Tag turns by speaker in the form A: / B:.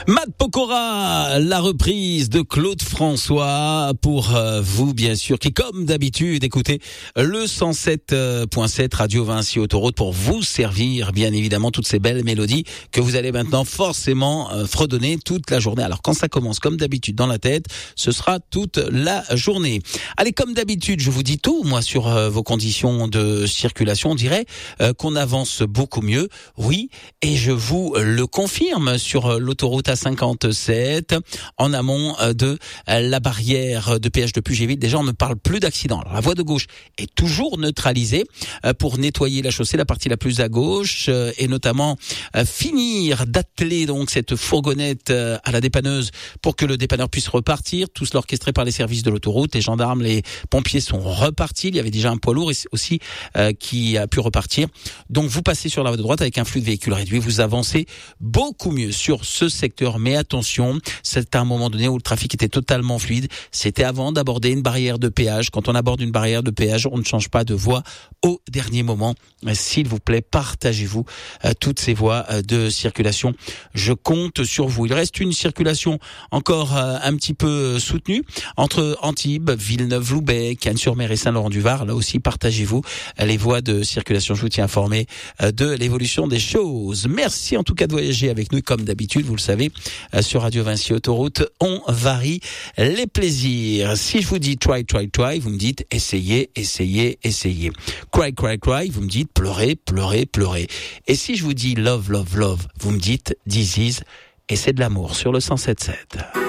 A: Matt Pokora, la reprise de Claude François pour vous bien sûr qui comme d'habitude écoutez le 107.7 Radio Vinci Autoroute pour vous servir bien évidemment toutes ces belles mélodies que vous allez maintenant forcément fredonner toute la journée. Alors quand ça commence comme d'habitude dans la tête, ce sera toute la journée. Allez, comme d'habitude, je vous dis tout moi sur vos conditions de circulation. On dirait qu'on avance beaucoup mieux. Oui, et je vous le confirme sur l'autoroute A57 en amont de la barrière de péage de Puget-Ville. Déjà, on ne parle plus d'accident. Alors, la voie de gauche est toujours neutralisée pour nettoyer la chaussée, la partie la plus à gauche, et notamment finir d'atteler donc cette fourgonnette à la dépanneuse pour que le dépanneur puisse repartir. Tout cela orchestré par les services de l'autoroute. Les gendarmes, les pompiers sont repartis. Il y avait déjà un poids lourd aussi qui a pu repartir. Donc, vous passez sur la voie de droite avec un flux de véhicules réduit. Vous avancez beaucoup mieux sur ce secteur. Mais attention, c'est à un moment donné où le trafic était totalement fluide. C'était avant d'aborder une barrière de péage. Quand on aborde une barrière de péage, on ne change pas de voie au dernier moment. S'il vous plaît, partagez-vous toutes ces voies de circulation. Je compte sur vous. Il reste une circulation encore un petit peu soutenue entre Antibes, Villeneuve-Loubet, Cannes-sur-Mer et Saint-Laurent-du-Var. Là aussi, partagez-vous les voies de circulation. Je vous tiens informé de l'évolution des choses. Merci en tout cas de voyager avec nous comme d'habitude. Vous le savez, sur Radio Vinci Autoroute, on varie les plaisirs. Si je vous dis try, vous me dites essayez. Cry, vous me dites pleurez. Et si je vous dis love, vous me dites this is, et c'est de l'amour sur le 107.7.